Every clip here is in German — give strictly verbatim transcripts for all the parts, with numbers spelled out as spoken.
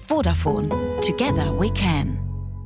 Vodafone. Together we can.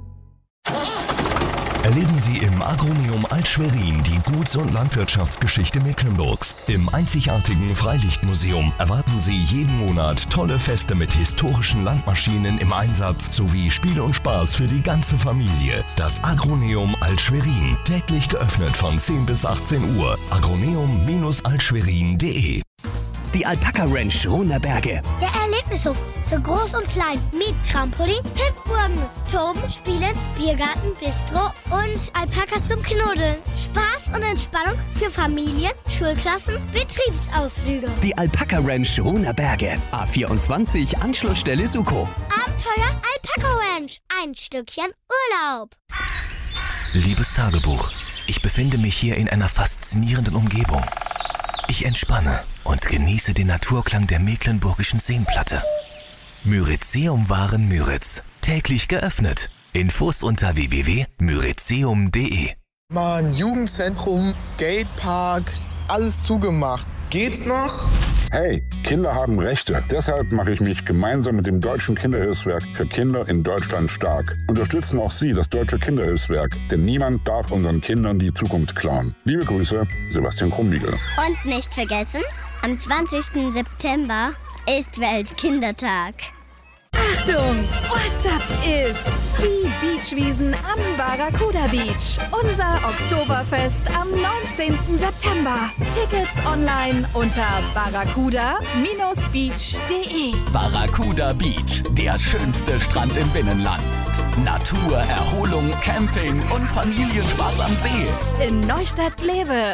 Erleben Sie im Agroneum Alt-Schwerin die Guts- und Landwirtschaftsgeschichte Mecklenburgs. Im einzigartigen Freilichtmuseum erwarten Sie jeden Monat tolle Feste mit historischen Landmaschinen im Einsatz sowie Spiel und Spaß für die ganze Familie. Das Agroneum Alt-Schwerin, täglich geöffnet von zehn bis achtzehn Uhr. agroneum Bindestrich altschwerin punkt de. Die Alpaka Ranch Runerberge. Der Erlebnishof für Groß und Klein mit Trampolin, Hüpfburgen, Toben, Spielen, Biergarten, Bistro und Alpakas zum Knuddeln. Spaß und Entspannung für Familien, Schulklassen, Betriebsausflüge. Die Alpaka Ranch Runerberge. A vierundzwanzig, Anschlussstelle Suko. Abenteuer Alpaka Ranch. Ein Stückchen Urlaub. Liebes Tagebuch, ich befinde mich hier in einer faszinierenden Umgebung. Ich entspanne und genieße den Naturklang der mecklenburgischen Seenplatte. Myrizeum Waren Müritz. Täglich geöffnet. Infos unter w w w punkt myrizeum punkt de. Mann, Jugendzentrum, Skatepark, alles zugemacht. Geht's noch? Hey, Kinder haben Rechte. Deshalb mache ich mich gemeinsam mit dem Deutschen Kinderhilfswerk für Kinder in Deutschland stark. Unterstützen auch Sie das Deutsche Kinderhilfswerk, denn niemand darf unseren Kindern die Zukunft klauen. Liebe Grüße, Sebastian Krumbiegel. Und nicht vergessen, am zwanzigsten September ist Weltkindertag. Achtung! Ortsaft ist die Beachwiesen am Barracuda Beach. Unser Oktoberfest am neunzehnten September. Tickets online unter barracuda Bindestrich beach punkt de. Barracuda Beach, der schönste Strand im Binnenland. Natur, Erholung, Camping und Familienspaß am See. In Neustadt-Glewe.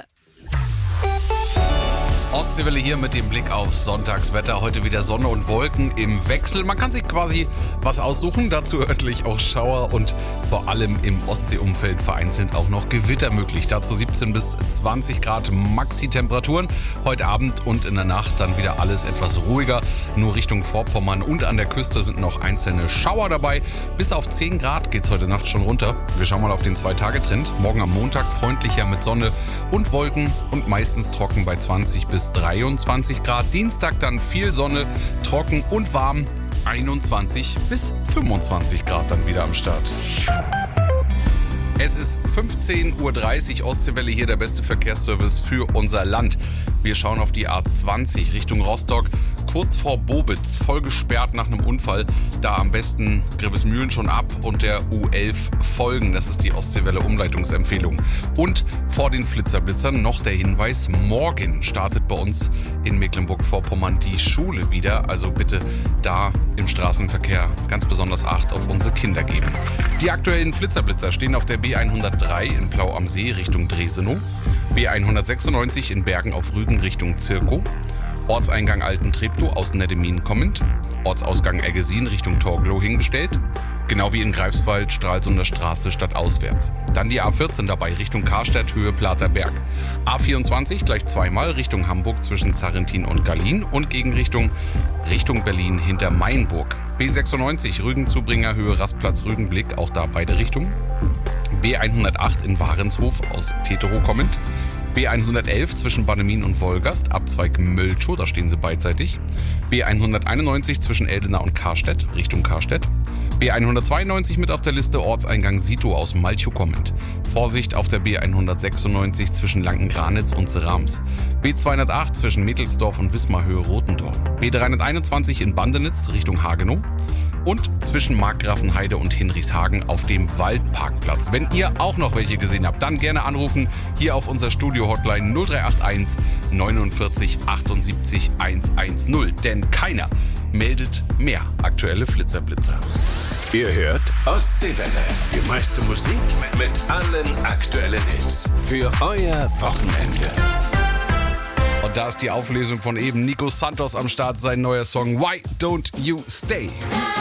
Ostseewelle hier mit dem Blick auf Sonntagswetter. Heute wieder Sonne und Wolken im Wechsel. Man kann sich quasi was aussuchen. Dazu örtlich auch Schauer und vor allem im Ostseeumfeld vereinzelt auch noch Gewitter möglich. Dazu siebzehn bis zwanzig Grad Maxi-Temperaturen. Heute Abend und in der Nacht dann wieder alles etwas ruhiger. Nur Richtung Vorpommern und an der Küste sind noch einzelne Schauer dabei. Bis auf zehn Grad geht es heute Nacht schon runter. Wir schauen mal auf den zwei-Tage-Trend. Morgen am Montag freundlicher mit Sonne und Wolken und meistens trocken bei zwanzig bis dreiundzwanzig Grad. Dienstag dann viel Sonne, trocken und warm. einundzwanzig bis fünfundzwanzig Grad dann wieder am Start. Es ist fünfzehn Uhr dreißig, Ostseewelle hier, der beste Verkehrsservice für unser Land. Wir schauen auf die A zwanzig Richtung Rostock, kurz vor Bobitz, voll gesperrt nach einem Unfall. Da am besten Grevesmühlen schon ab und der U elf folgen. Das ist die Ostseewelle Umleitungsempfehlung. Und vor den Flitzerblitzern noch der Hinweis, morgen startet bei uns in Mecklenburg-Vorpommern die Schule wieder. Also bitte da im Straßenverkehr ganz besonders Acht auf unsere Kinder geben. Die aktuellen Flitzerblitzer stehen auf der B hundertdrei in Plau am See Richtung Dresenow, B hundertsechsundneunzig in Bergen auf Rügen Richtung Zirkow, Ortseingang Alten Treptow aus Neddemin kommend, Ortsausgang Eggesin Richtung Torglow hingestellt, genau wie in Greifswald Stralsunder Straße stadtauswärts. Dann die A vierzehn dabei Richtung Karstadt Höhe Platerberg. A vierundzwanzig gleich zweimal Richtung Hamburg zwischen Zarrentin und Gallien und Gegenrichtung Richtung Berlin hinter Mainburg. B sechsundneunzig Rügen-Zubringer Höhe Rastplatz Rügenblick, auch da beide Richtungen. B hundertacht in Warenshof aus Teterow kommend. B hundertelf zwischen Bannemin und Wolgast, Abzweig Mölchow, da stehen sie beidseitig. B hunderteinundneunzig zwischen Eldena und Karstedt, Richtung Karstedt. B hundertzweiundneunzig mit auf der Liste Ortseingang Sito aus Malchow kommend. Vorsicht auf der B hundertsechsundneunzig zwischen Lanken-Granitz und Serams. B zweihundertacht zwischen Mittelsdorf und Wismarhöhe Rotentor. B dreihunderteinundzwanzig in Bandenitz Richtung Hagenow. Und zwischen Markgrafenheide und Hinrichshagen auf dem Waldparkplatz. Wenn ihr auch noch welche gesehen habt, dann gerne anrufen. Hier auf unserer Studio-Hotline null drei acht eins neunundvierzig achtundsiebzig hundertzehn. Denn keiner meldet mehr aktuelle Flitzerblitzer. Ihr hört Ostseewelle. Die meiste Musik mit allen aktuellen Hits. Für euer Wochenende. Und da ist die Auflösung von eben Nico Santos am Start, sein neuer Song Why Don't You Stay.